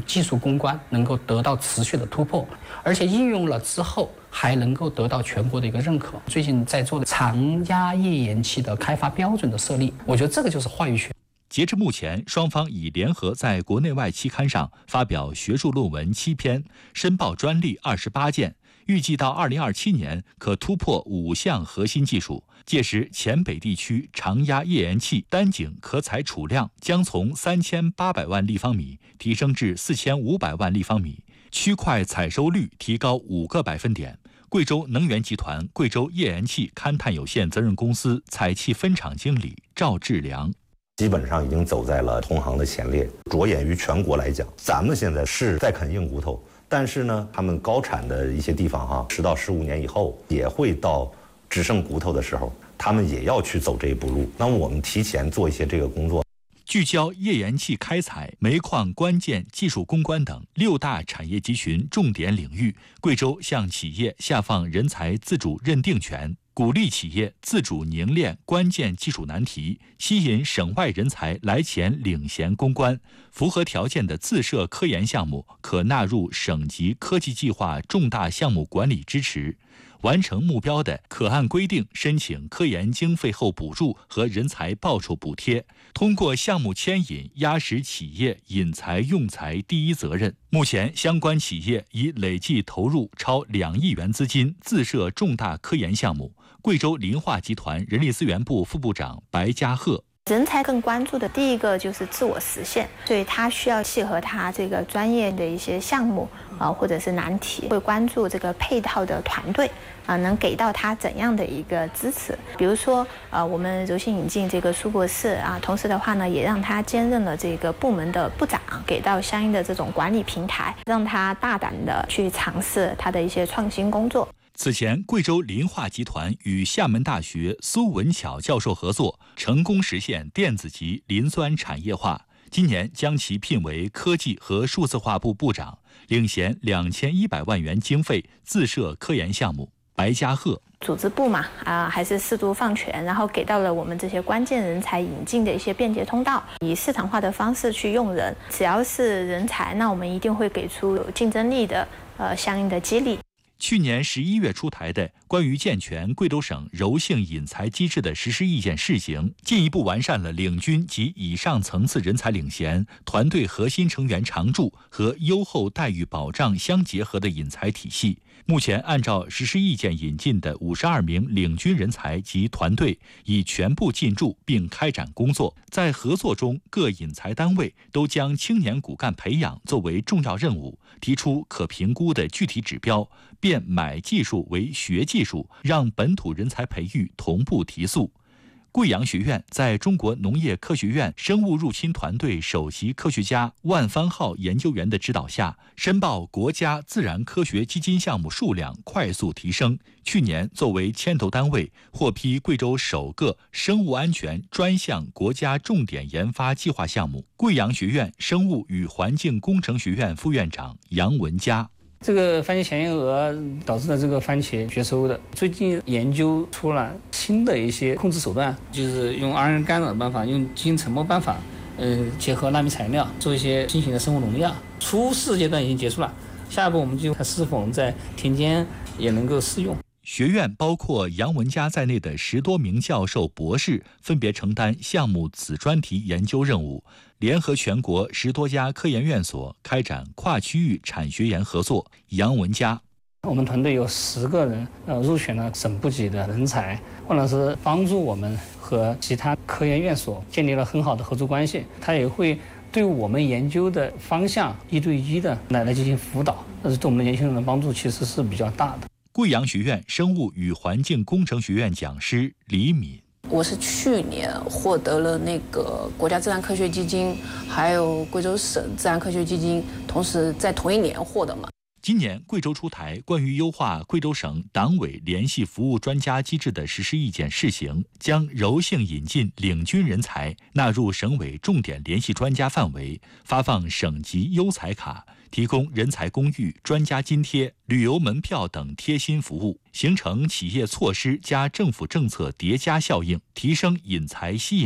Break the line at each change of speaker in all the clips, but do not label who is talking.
技术攻关能够得到持续的突破，而且应用了之后还能够得到全国的一个认可。最近在做的常压页岩气的开发标准的设立，我觉得这个就是话语权。
截至目前，双方已联合在国内外期刊上发表学术论文7篇，申报专利28件，预计到2027年可突破5项核心技术。届时，黔北地区常压页岩气单井可采储量将从3800万立方米提升至4500万立方米，区块采收率提高5个百分点。贵州能源集团贵州页岩气勘探有限责任公司采气分厂经理赵志良。
基本上已经走在了同行的前列，着眼于全国来讲，咱们现在是在啃硬骨头，但是呢，他们高产的一些地方10到15年以后也会到只剩骨头的时候，他们也要去走这一步路。那我们提前做一些这个工作，
聚焦页岩气开采、煤矿关键技术攻关等6大产业集群重点领域，贵州向企业下放人才自主认定权，鼓励企业自主凝练关键技术难题，吸引省外人才来前领衔攻关。符合条件的自设科研项目可纳入省级科技计划重大项目管理支持。完成目标的，可按规定申请科研经费后补助和人才报酬补贴，通过项目牵引压实企业引才用才第一责任。目前，相关企业已累计投入超2亿元资金自设重大科研项目。贵州磷化集团人力资源部副部长白家鹤。
人才更关注的第一个就是自我实现，所以他需要契合他这个专业的一些项目或者是难题，会关注这个配套的团队能给到他怎样的一个支持。比如说我们柔性引进这个苏博士同时的话呢，也让他兼任了这个部门的部长，给到相应的这种管理平台，让他大胆的去尝试他的一些创新工作。
此前，贵州磷化集团与厦门大学苏文巧教授合作，成功实现电子级磷酸产业化。今年将其聘为科技和数字化部部长，领衔2100万元经费自设科研项目。白家鹤。
组织部嘛，还是适度放权，然后给到了我们这些关键人才引进的一些便捷通道，以市场化的方式去用人。只要是人才，那我们一定会给出有竞争力的相应的激励。
去年11月出台的关于健全贵州省柔性引才机制的实施意见试行，进一步完善了领军及以上层次人才领衔、团队核心成员常驻和优厚待遇保障相结合的引才体系。目前按照实施意见引进的52名领军人才及团队已全部进驻并开展工作。在合作中，各引才单位都将青年骨干培养作为重要任务，提出可评估的具体指标，变买技术为学技术，让本土人才培育同步提速。贵阳学院在中国农业科学院生物入侵团队首席科学家万方浩研究员的指导下，申报国家自然科学基金项目数量快速提升。去年作为牵头单位，获批贵州首个生物安全专项国家重点研发计划项目。贵阳学院生物与环境工程学院副院长杨文佳。
这个番茄前沿蛾导致了这个番茄绝收的。最近研究出了新的一些控制手段，就是用RNA干扰的办法，用基因沉默办法，结合纳米材料做一些新型的生物农药。初试阶段已经结束了，下一步我们就看是否在田间也能够适用。
学院包括杨文佳在内的10多名教授、博士，分别承担项目子专题研究任务，联合全国10多家科研院所开展跨区域产学研合作。杨文佳，
我们团队有10个人入选了省部级的人才，或者是帮助我们和其他科研院所建立了很好的合作关系。他也会对我们研究的方向1对1的来进行辅导，但是对我们的年轻人的帮助其实是比较大的。
贵阳学院生物与环境工程学院讲师李敏，
我是去年获得了那个国家自然科学基金，还有贵州省自然科学基金，同时在同一年获得嘛。
今年贵州出台关于优化贵州省党委联系服务专家机制的实施意见试行，将柔性引进领军人才纳入省委重点联系专家范围，发放省级优才卡，提供人才公寓、专家津贴、旅游门票等贴心服务，形成企业措施加政府政策叠加效应，提升引才吸引力。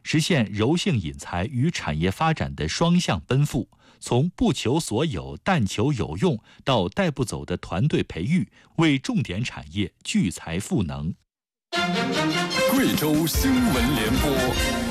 实现柔性引才与产业发展的双向奔赴，从不求所有但求有用到带不走的团队培育，为重点产业聚财赋能。
贵州新闻联播。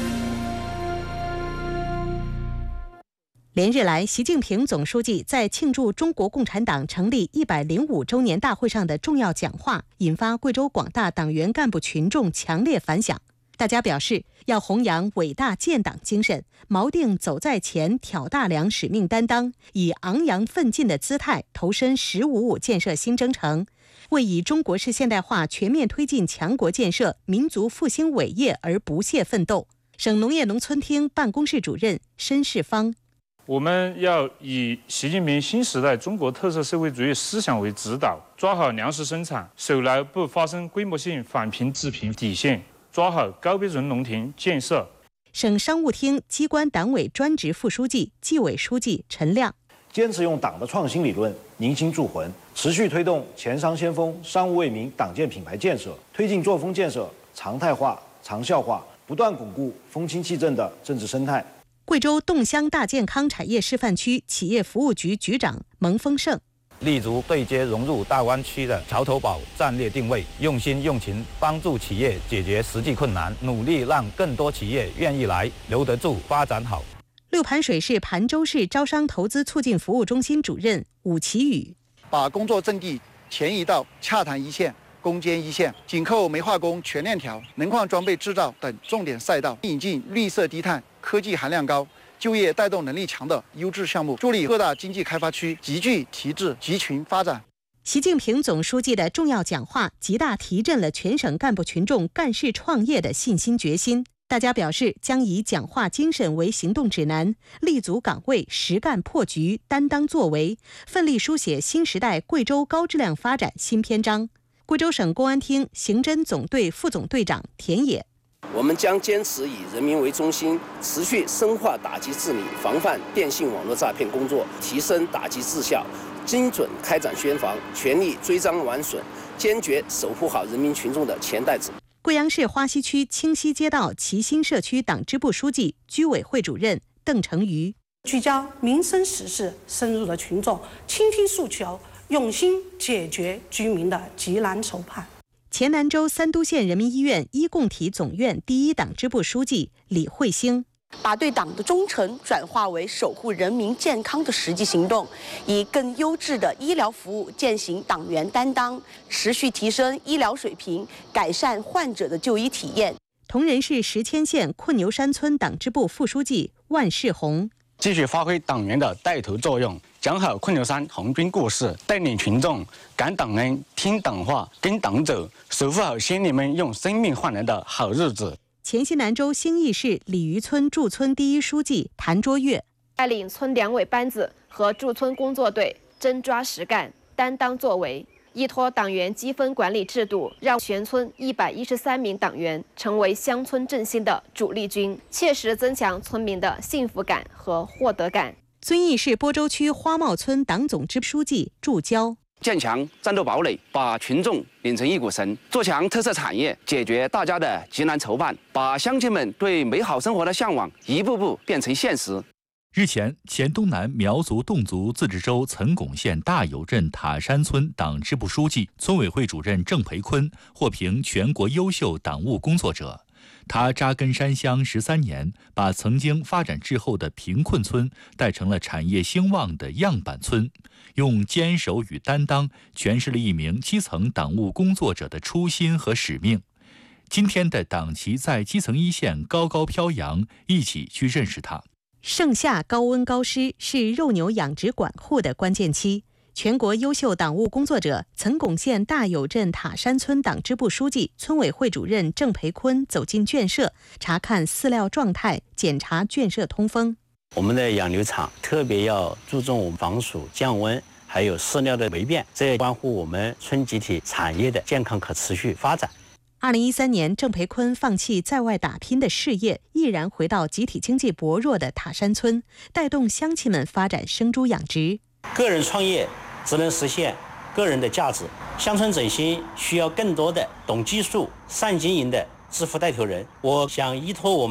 连日来，习近平总书记在庆祝中国共产党成立105周年大会上的重要讲话，引发贵州广大党员干部群众强烈反响。大家表示，要弘扬伟大建党精神，锚定走在前、挑大梁使命担当，以昂扬奋进的姿态投身“15+5”建设新征程，为以中国式现代化全面推进强国建设、民族复兴伟业而不懈奋斗。省农业农村厅办公室主任申世芳。
我们要以习近平新时代中国特色社会主义思想为指导，抓好粮食生产，守牢不发生规模性返贫致贫底线，抓好高标准农田建设。
省商务厅机关党委专职副书记、纪委书记陈亮，
坚持用党的创新理论凝心铸魂，持续推动钱商先锋、商务为民党建品牌建设，推进作风建设常态化、长效化，不断巩固风清气正的政治生态。
贵州侗乡大健康产业示范区企业服务局局长蒙丰盛，
立足对接融入大湾区的桥头堡战略定位，用心用情帮助企业解决实际困难，努力让更多企业愿意来、留得住、发展好。
六盘水市盘州市招商投资促进服务中心主任武奇宇，
把工作阵地前移到洽谈一线、攻坚一线，紧扣煤化工全链条、能矿装备制造等重点赛道，引进绿色低碳、科技含量高、就业带动能力强的优质项目，助力各大经济开发区集聚提质、集群发展。
习近平总书记的重要讲话极大提振了全省干部群众干事创业的信心决心。大家表示，将以讲话精神为行动指南，立足岗位，实干破局，担当作为，奋力书写新时代贵州高质量发展新篇章。贵州省公安厅刑侦总队副总队长田野，
我们将坚持以人民为中心，持续深化打击治理、防范电信网络诈骗工作，提升打击质效，精准开展宣防，全力追赃挽损，坚决守护好人民群众的钱袋子。
贵阳市花溪区清溪街道齐新社区党支部书记、居委会主任邓成瑜，
聚焦民生实事，深入了群众，倾听诉求，用心解决居民的急难愁盼。
黔南州三都县人民医院医共体总院第一党支部书记李慧星，
把对党的忠诚转化为守护人民健康的实际行动，以更优质的医疗服务践行党员担当，持续提升医疗水平，改善患者的就医体验。
铜仁市石阡县困牛山村党支部副书记万世红，
继续发挥党员的带头作用，讲好困牛山红军故事，带领群众赶党人听党话、跟党走，守护好先人们用生命换来的好日子。
黔西南州兴义市鲤鱼村驻村第一书记谭卓越，
带领村两委班子和驻村工作队真抓实干、担当作为，依托党员积分管理制度，让全村113名党员成为乡村振兴的主力军，切实增强村民的幸福感和获得感。
遵义市播州区花茂村党总支书记祝娇，
建强战斗堡垒，把群众拧成一股绳，做强特色产业，解决大家的急难愁盼，把乡亲们对美好生活的向往一步步变成现实。
日前，黔东南苗族侗族自治州岑巩县大有镇塔山村党支部书记、村委会主任郑培坤获评全国优秀党务工作者。他扎根山乡13年，把曾经发展滞后的贫困村带成了产业兴旺的样板村，用坚守与担当诠释了一名基层党务工作者的初心和使命。今天的党旗在基层一线高高飘扬，一起去认识它。
盛夏高温高湿是肉牛养殖管护的关键期。全国优秀党务工作者岑巩县大有镇塔山村党支部书记、村委会主任郑培坤走进圈舍，查看饲料状态，检查圈舍通风。
我们的养牛场特别要注重防暑降温，还有饲料的霉变，这关乎我们村集体产业的健康可持续发展。
2013年，郑培坤放弃在外打拼的事业，毅然回到集体经济薄弱的塔山村，带动乡亲们发展生猪养殖。
个人创业只能实现个人的价值，乡村振兴需要更多的懂技术、善经营的致富带头人。我想依托我们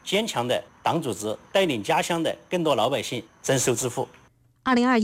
坚强的党组织带领家乡的更多老百姓增收致富。
2021